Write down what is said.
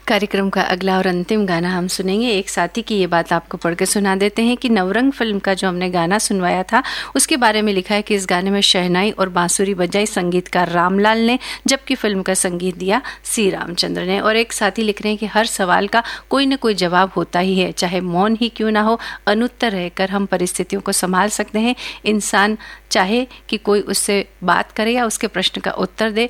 कार्यक्रम का अगला और अंतिम गाना हम सुनेंगे। एक साथी की ये बात आपको पढ़ के सुना देते हैं कि नवरंग फिल्म का जो हमने गाना सुनवाया था उसके बारे में लिखा है कि इस गाने में शहनाई और बांसुरी बजाई संगीतकार रामलाल ने, जबकि फिल्म का संगीत दिया सी रामचंद्र ने। और एक साथी लिख रहे हैं कि हर सवाल का कोई न कोई जवाब होता ही है, चाहे मौन ही क्यों ना हो, अनुत्तर रहकर हम परिस्थितियों को संभाल सकते हैं। इंसान चाहे कि कोई उससे बात करे या उसके प्रश्न का उत्तर दे,